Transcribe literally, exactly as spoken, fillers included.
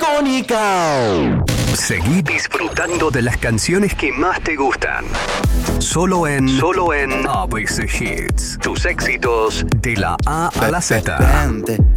Mónica. Seguí disfrutando de las canciones que más te gustan. Solo en Solo en A B C Hits. Tus éxitos de la A a la Z.